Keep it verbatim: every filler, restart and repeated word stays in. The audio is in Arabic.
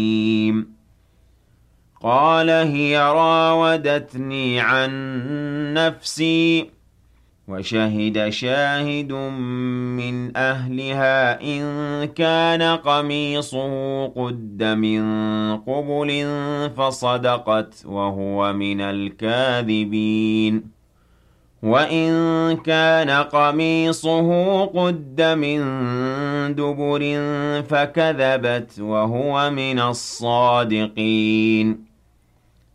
قال هي راودتني عن نفسي وشهد شاهد من أهلها إن كان قميصه قد من قبل فصدقت وهو من الكاذبين وإن كان قميصه قد من دبر فكذبت وهو من الصادقين